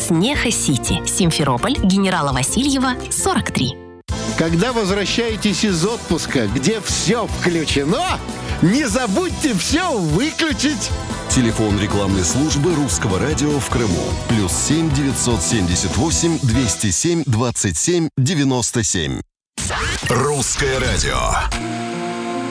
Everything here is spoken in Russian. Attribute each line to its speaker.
Speaker 1: Снеха-Сити, Симферополь, Генерала Васильева, 43.
Speaker 2: Когда возвращаетесь из отпуска, где все включено, не забудьте все выключить.
Speaker 3: Телефон рекламной службы Русского радио в Крыму. +7 978 207 27 97. Русское радио.